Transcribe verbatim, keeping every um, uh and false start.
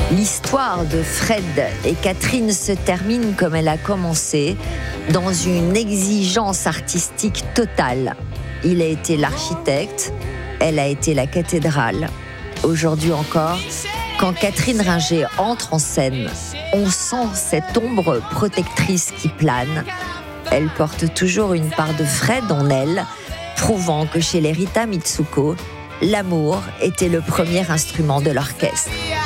L'histoire de Fred et Catherine se termine comme elle a commencé, dans une exigence artistique totale. Il a été l'architecte, elle a été la cathédrale. Aujourd'hui encore, quand Catherine Ringer entre en scène, on sent cette ombre protectrice qui plane. Elle porte toujours une part de Fred en elle, prouvant que chez les Rita Mitsuko, l'amour était le premier instrument de l'orchestre.